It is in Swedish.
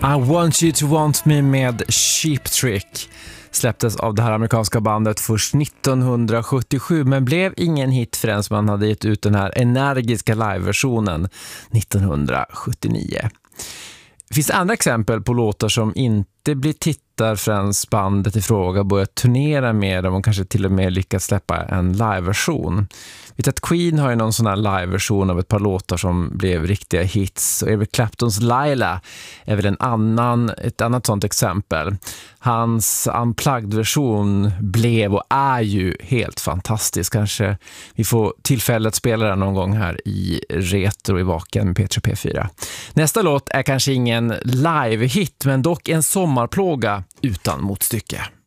I Want You To Want Me med Cheap Trick släpptes av det här amerikanska bandet först 1977 men blev ingen hit förrän man hade gett ut den här energiska liveversionen 1979. Det finns andra exempel på låtar som inte blir tittar förrän bandet i fråga börjar turnera med dem och kanske till och med lyckas släppa en liveversion. Vi vet att Queen har ju någon sån här liveversion av ett par låtar som blev riktiga hits, och Eric Claptons Laila är väl ett annat sånt exempel. Hans unplugged-version blev och är ju helt fantastisk. Kanske vi får tillfälle att spela den någon gång här i Retro i Vaken med P3 P4. Nästa låt är kanske ingen live-hit men dock en sommarplåga utan motstycke.